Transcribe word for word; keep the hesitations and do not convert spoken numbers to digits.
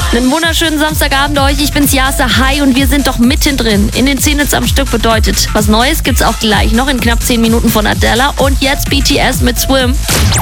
Einen wunderschönen Samstagabend euch. Ich bin's Yasser. Hi und wir sind doch mittendrin in den zehn Hits am Stück bedeutet. Was Neues gibt's auch gleich noch in knapp zehn Minuten von Adele und jetzt B T S mit Swim.